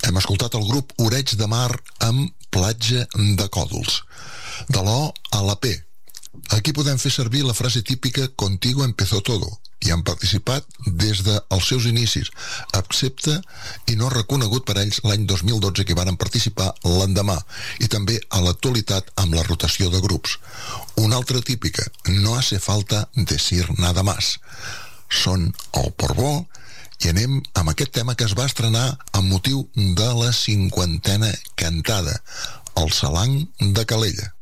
Hem escoltat el grup Oreig de Mar amb Platja de Còdols. De l'O a la P. Aquí podem fer servir la frase típica Contigo empezó todo, i han participat des dels seus inicis, excepte i no reconegut per ells l'any 2012 que varen participar l'endemà, i també a l'actualitat amb la rotació de grups. Una altra típica, no hace falta decir nada más. Són el Portbó, i anem amb aquest tema que es va estrenar amb motiu de la 50a cantada, el Salang de Calella.